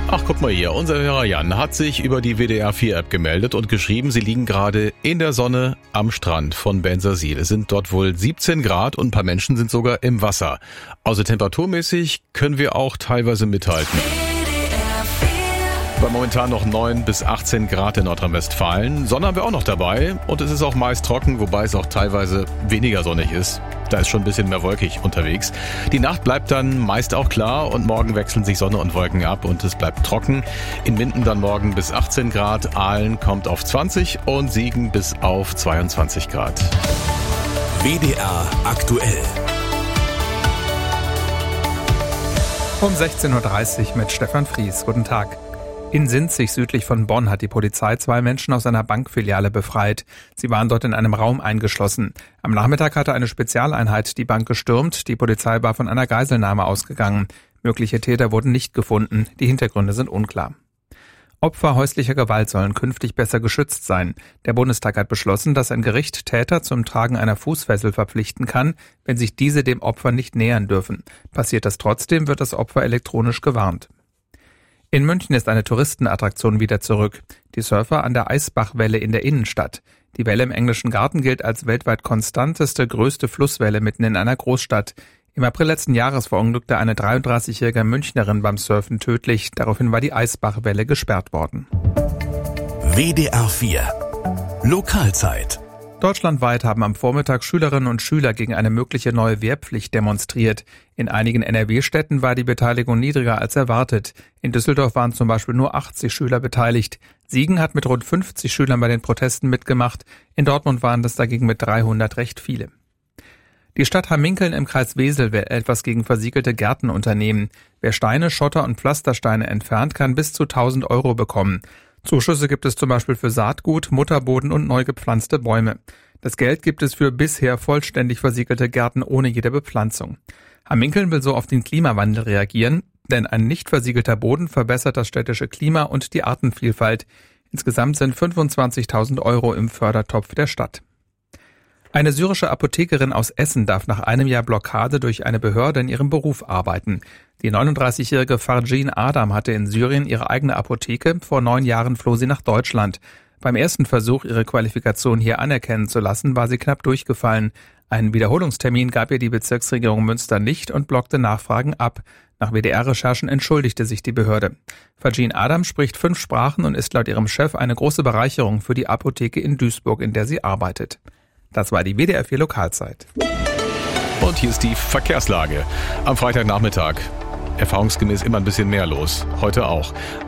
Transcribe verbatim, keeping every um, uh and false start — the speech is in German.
Ach, guck mal hier, unser Hörer Jan hat sich über die W D R vier App gemeldet und geschrieben, sie liegen gerade in der Sonne am Strand von Bensersiel. Es sind dort wohl siebzehn Grad und ein paar Menschen sind sogar im Wasser. Also temperaturmäßig können wir auch teilweise mithalten. Bei momentan noch neun bis achtzehn Grad in Nordrhein-Westfalen. Sonne haben wir auch noch dabei und es ist auch meist trocken, wobei es auch teilweise weniger sonnig ist. Da ist schon ein bisschen mehr wolkig unterwegs. Die Nacht bleibt dann meist auch klar und morgen wechseln sich Sonne und Wolken ab und es bleibt trocken. In Minden dann morgen bis achtzehn Grad, Aalen kommt auf zwanzig und Siegen bis auf zweiundzwanzig Grad. W D R aktuell. Um sechzehn Uhr dreißig mit Stefan Fries. Guten Tag. In Sinzig südlich von Bonn hat die Polizei zwei Menschen aus einer Bankfiliale befreit. Sie waren dort in einem Raum eingeschlossen. Am Nachmittag hatte eine Spezialeinheit die Bank gestürmt. Die Polizei war von einer Geiselnahme ausgegangen. Mögliche Täter wurden nicht gefunden. Die Hintergründe sind unklar. Opfer häuslicher Gewalt sollen künftig besser geschützt sein. Der Bundestag hat beschlossen, dass ein Gericht Täter zum Tragen einer Fußfessel verpflichten kann, wenn sich diese dem Opfer nicht nähern dürfen. Passiert das trotzdem, wird das Opfer elektronisch gewarnt. In München ist eine Touristenattraktion wieder zurück. Die Surfer an der Eisbachwelle in der Innenstadt. Die Welle im Englischen Garten gilt als weltweit konstanteste, größte Flusswelle mitten in einer Großstadt. Im April letzten Jahres verunglückte eine dreiunddreißigjährige Münchnerin beim Surfen tödlich. Daraufhin war die Eisbachwelle gesperrt worden. W D R vier Lokalzeit. Deutschlandweit haben am Vormittag Schülerinnen und Schüler gegen eine mögliche neue Wehrpflicht demonstriert. In einigen N R W-Städten war die Beteiligung niedriger als erwartet. In Düsseldorf waren zum Beispiel nur achtzig Schüler beteiligt. Siegen hat mit rund fünfzig Schülern bei den Protesten mitgemacht. In Dortmund waren das dagegen mit dreihundert recht viele. Die Stadt Hamminkeln im Kreis Wesel will etwas gegen versiegelte Gärten unternehmen. Wer Steine, Schotter und Pflastersteine entfernt, kann bis zu tausend Euro bekommen. Zuschüsse gibt es zum Beispiel für Saatgut, Mutterboden und neu gepflanzte Bäume. Das Geld gibt es für bisher vollständig versiegelte Gärten ohne jede Bepflanzung. Hamminkeln will so auf den Klimawandel reagieren, denn ein nicht versiegelter Boden verbessert das städtische Klima und die Artenvielfalt. Insgesamt sind fünfundzwanzigtausend Euro im Fördertopf der Stadt. Eine syrische Apothekerin aus Essen darf nach einem Jahr Blockade durch eine Behörde in ihrem Beruf arbeiten. Die neununddreißigjährige Farjin Adam hatte in Syrien ihre eigene Apotheke. Vor neun Jahren floh sie nach Deutschland. Beim ersten Versuch, ihre Qualifikation hier anerkennen zu lassen, war sie knapp durchgefallen. Einen Wiederholungstermin gab ihr die Bezirksregierung Münster nicht und blockte Nachfragen ab. Nach W D R-Recherchen entschuldigte sich die Behörde. Farjin Adam spricht fünf Sprachen und ist laut ihrem Chef eine große Bereicherung für die Apotheke in Duisburg, in der sie arbeitet. Das war die W D R vier Lokalzeit. Und hier ist die Verkehrslage. Am Freitagnachmittag erfahrungsgemäß immer ein bisschen mehr los. Heute auch.